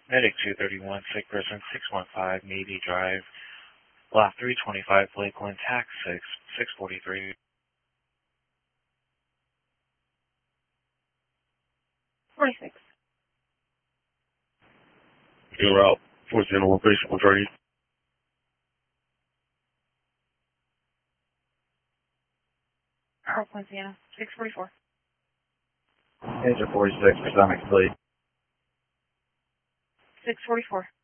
Medic 231, sick person 615, Navy Drive, Lot 325, Lakeland, TAC 643. 46. En route, 401 base 130. Oakland, Sienna, 644. Engine 46, Stomach Fleet. 644.